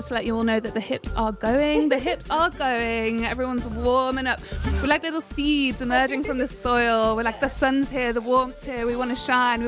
to let you all know that the hips are going. The hips are going. Everyone's warming up. We're like little seeds emerging from the soil. We're like, the sun's here, the warmth's here. We want to shine. We